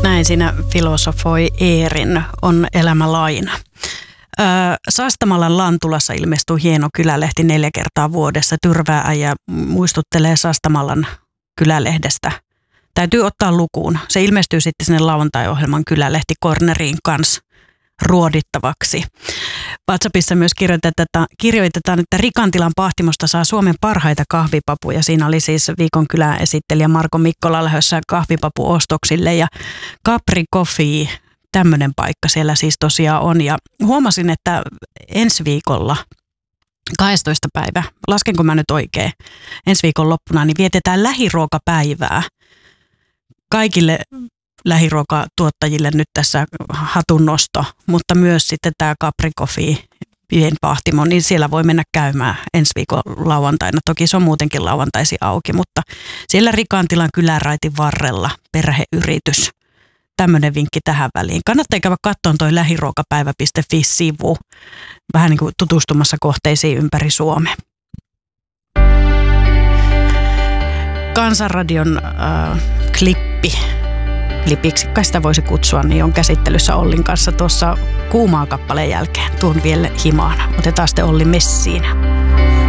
Näin siinä filosofoi Eerin On elämä laina. Sastamalan Lantulassa ilmestyy hieno kylälehti 4 kertaa vuodessa. Tyrvää ja muistuttelee Sastamalan kylälehdestä. Täytyy ottaa lukuun. Se ilmestyy sitten sinne lauantai-ohjelman kylälehti Corneriin kanssa ruodittavaksi. WhatsAppissa myös kirjoitetaan, että Rikantilan pahtimosta saa Suomen parhaita kahvipapuja. Siinä oli siis viikon kylän esittelijä Marko Mikkola lähdössä kahvipapuostoksille ja Capri Coffee, tämmöinen paikka siellä siis tosiaan on. Ja huomasin, että ensi viikolla 12. päivä, laskenko mä nyt oikein, ensi viikon loppuna, niin vietetään lähiruokapäivää. Kaikille lähiruokatuottajille nyt tässä hatunnosto, mutta myös sitten tämä Capri Coffee pienpahtimo, niin siellä voi mennä käymään ensi viikon lauantaina. Toki se on muutenkin lauantaisin auki, mutta siellä Rikantilan kylänraitin varrella perheyritys. Tämmöinen vinkki tähän väliin. Kannattaa käydä katsomaan toi lähiruokapäivä.fi-sivu. Vähän niin kuin tutustumassa kohteisiin ympäri Suomea. Kansanradion klipiksi, kai sitä voisi kutsua, niin on käsittelyssä Ollin kanssa tuossa Kuumaa kappaleen jälkeen. Tuon vielä himaan. Otetaan sitten Olli messiin.